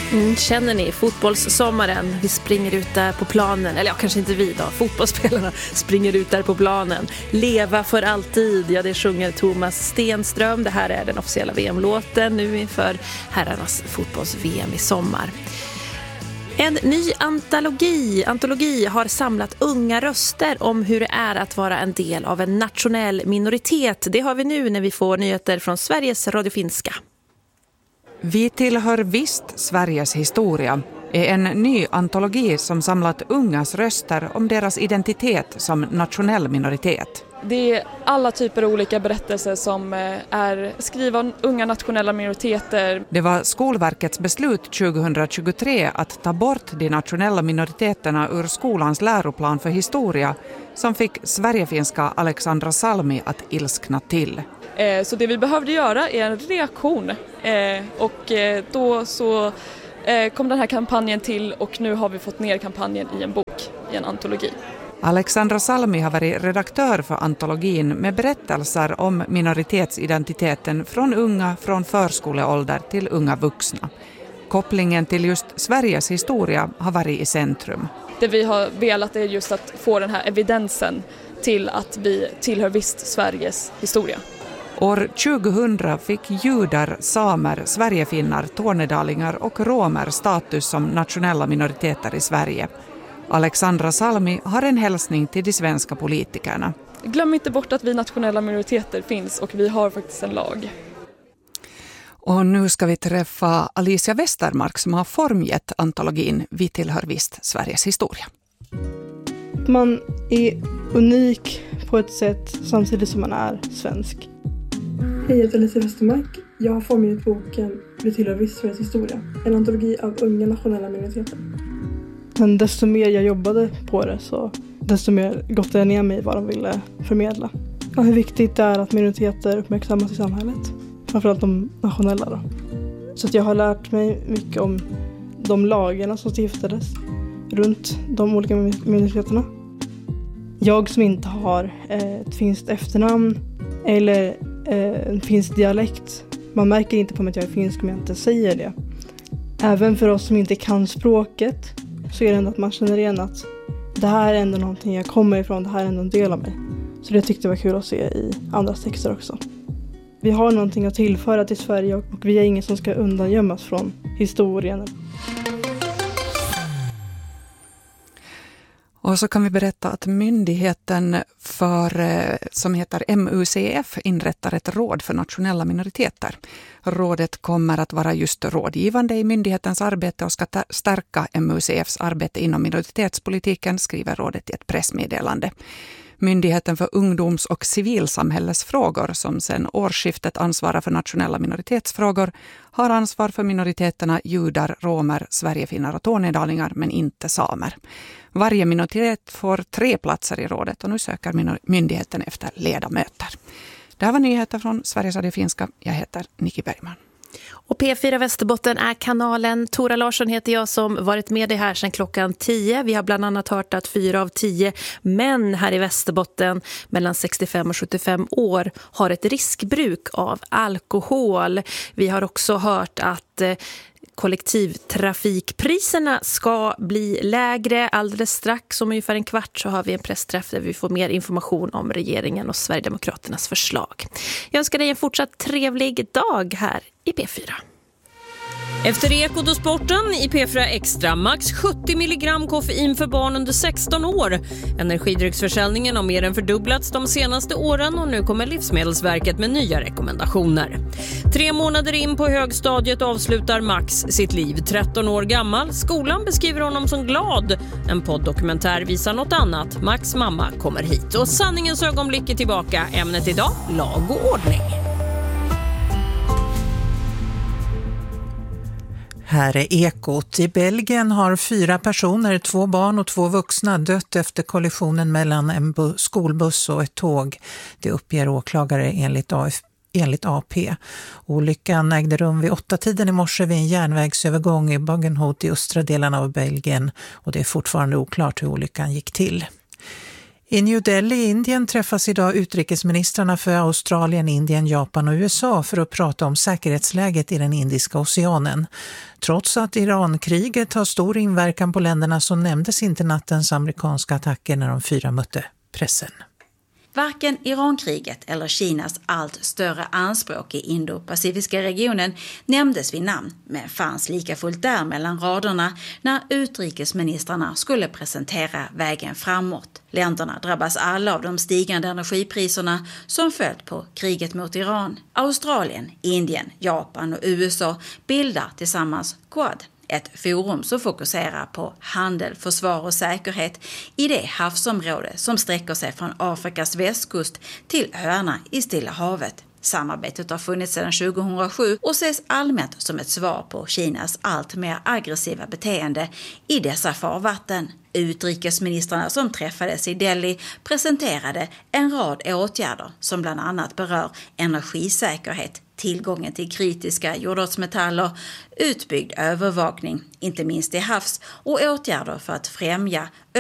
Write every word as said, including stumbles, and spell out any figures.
Mm, känner ni fotbollssommaren? Vi springer ut där på planen. Eller ja, kanske inte vi då. Fotbollsspelarna springer ut där på planen. Leva för alltid. Ja, det sjunger Thomas Stenström. Det här är den officiella V M-låten nu inför herrarnas fotbolls-V M i sommar. En ny antologi, antologi har samlat unga röster om hur det är att vara en del av en nationell minoritet. Det har vi nu när vi får nyheter från Sveriges Radio Finska. Vi tillhör visst Sveriges historia är en ny antologi som samlat ungas röster om deras identitet som nationell minoritet. Det är alla typer av olika berättelser som är skrivna unga nationella minoriteter. Det var Skolverkets beslut tjugohundratjugotre att ta bort de nationella minoriteterna ur skolans läroplan för historia som fick sverigefinska Alexandra Salmi att ilskna till. Så det vi behövde göra är en reaktion och då så kom den här kampanjen till och nu har vi fått ner kampanjen i en bok, i en antologi. Alexandra Salmi har varit redaktör för antologin med berättelser om minoritetsidentiteten från unga från förskoleålder till unga vuxna. Kopplingen till just Sveriges historia har varit i centrum. Det vi har velat är just att få den här evidensen till att vi tillhör visst Sveriges historia. År tjugohundra fick judar, samer, sverigefinnar, tornedalingar och romer status som nationella minoriteter i Sverige. Alexandra Salmi har en hälsning till de svenska politikerna. Glöm inte bort att vi nationella minoriteter finns och vi har faktiskt en lag. Och nu ska vi träffa Alicia Westermark som har formgett antologin Vi tillhör visst Sveriges historia. Man är unik på ett sätt samtidigt som man är svensk. Hej, jag heter Alicia Westermark. Jag har formgett boken Vi tillhör visst Sveriges historia. En antologi av unga nationella minoriteter. Men desto mer jag jobbade på det så desto mer gottade jag ner mig i vad de ville förmedla. Och hur viktigt det är att minoriteter uppmärksammas i samhället. Framförallt de nationella då. Så att jag har lärt mig mycket om de lagarna som stiftades runt de olika minoriteterna. Jag som inte har ett finskt efternamn eller en finsk dialekt. Man märker inte på mig att jag är finsk om jag inte säger det. Även för oss som inte kan språket så är det ändå att man känner igen att det här är ändå någonting jag kommer ifrån, det här är ändå en del av mig. Så det tyckte jag var kul att se i andras texter också. Vi har någonting att tillföra till Sverige och vi är ingen som ska undangömmas från historien. Och så kan vi berätta att myndigheten för, som heter M U C F inrättar ett råd för nationella minoriteter. Rådet kommer att vara just rådgivande i myndighetens arbete och ska stärka M U C F:s arbete inom minoritetspolitiken, skriver rådet i ett pressmeddelande. Myndigheten för ungdoms- och civilsamhällesfrågor som sedan årsskiftet ansvarar för nationella minoritetsfrågor har ansvar för minoriteterna judar, romer, sverigefinnar och tornedalingar men inte samer. Varje minoritet får tre platser i rådet och nu söker myndigheten efter ledamöter. Det här var nyheter från Sveriges Radio Finska. Jag heter Nicky Bergman. Och P fyra Västerbotten är kanalen. Tora Larsson heter jag som varit med dig här sedan klockan tio. Vi har bland annat hört att fyra av tio män här i Västerbotten mellan sextiofem och sjuttiofem år har ett riskbruk av alkohol. Vi har också hört att eh, kollektivtrafikpriserna ska bli lägre. Alldeles strax, om ungefär en kvart, så har vi en pressträff där vi får mer information om regeringen och Sverigedemokraternas förslag. Jag önskar dig en fortsatt trevlig dag här i P fyra. Efter Ekot och sporten i P fyra Extra, max sjuttio milligram koffein för barn under sexton år. Energidrycksförsäljningen har mer än fördubblats de senaste åren och nu kommer Livsmedelsverket med nya rekommendationer. Tre månader in på högstadiet avslutar Max sitt liv, tretton år gammal. Skolan beskriver honom som glad. En podddokumentär visar något annat. Max mamma kommer hit och sanningens ögonblick är tillbaka. Ämnet idag, lag och ordning. Här är Ekot. I Belgien har fyra personer, två barn och två vuxna, dött efter kollisionen mellan en bu- skolbuss och ett tåg. Det uppger åklagare enligt A F P. Enligt A P. Olyckan ägde rum vid åtta tiden i morse vid en järnvägsövergång i Buggenhout i östra delen av Belgien och det är fortfarande oklart hur olyckan gick till. I New Delhi i Indien träffas idag utrikesministrarna för Australien, Indien, Japan och U S A för att prata om säkerhetsläget i den Indiska oceanen. Trots att Irankriget har stor inverkan på länderna så nämndes inte nattens amerikanska attacker när de fyra mötte pressen. Varken Irankriget eller Kinas allt större anspråk i Indo-Pacifiska regionen nämndes vid namn, men fanns lika fullt där mellan raderna när utrikesministrarna skulle presentera vägen framåt. Länderna drabbas alla av de stigande energipriserna som följt på kriget mot Iran. Australien, Indien, Japan och U S A bildar tillsammans Quad. Ett forum som fokuserar på handel, försvar och säkerhet i det havsområde som sträcker sig från Afrikas västkust till öarna i Stilla havet. Samarbetet har funnits sedan tjugohundrasju och ses allmänt som ett svar på Kinas allt mer aggressiva beteende i dessa farvatten. Utrikesministrarna som träffades i Delhi presenterade en rad åtgärder som bland annat berör energisäkerhet, tillgången till kritiska jordartsmetaller, utbyggd övervakning, inte minst i havs, och åtgärder för att främja